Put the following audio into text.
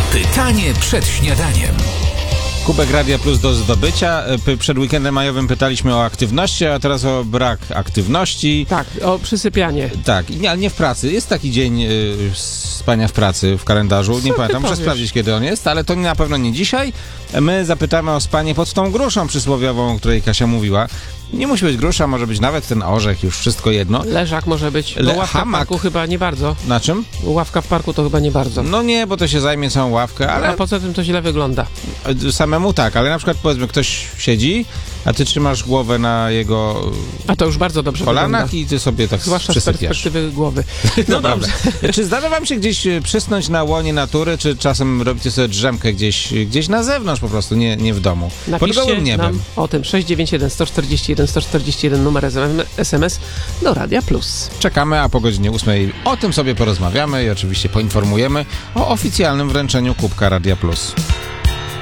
Pytanie przed śniadaniem. Kubek Radia Plus do zdobycia. Przed weekendem majowym pytaliśmy o aktywności, a teraz o brak aktywności. Tak, o przysypianie. Tak, ale nie w pracy. Jest taki dzień spania w pracy w kalendarzu. Nie pamiętam, muszę sprawdzić, kiedy on jest, ale to na pewno nie dzisiaj. My zapytamy o spanie pod tą gruszą przysłowiową, o której Kasia mówiła. Nie musi być grusza, może być nawet ten orzech, już wszystko jedno. Leżak może być, bo ławka w parku chyba nie bardzo. Na czym? Ławka w parku to chyba nie bardzo. No nie, bo to się zajmie całą ławkę, ale... A poza tym to źle wygląda. Samemu tak, ale na przykład powiedzmy ktoś siedzi, a ty trzymasz głowę na jego A to już bardzo dobrze kolanach wygląda. i ty sobie tak Zwłaszcza z przysypiasz. perspektywy głowy. No dobrze. Czy zdarza wam się gdzieś przysnąć na łonie natury, czy czasem robicie sobie drzemkę gdzieś na zewnątrz po prostu, nie w domu? Pod gołym Napiszcie niebem. nam o tym 691 141 141 numer SMS do Radia Plus. Czekamy, a po godzinie 8 o tym sobie porozmawiamy i oczywiście poinformujemy o oficjalnym wręczeniu Kubka Radia Plus.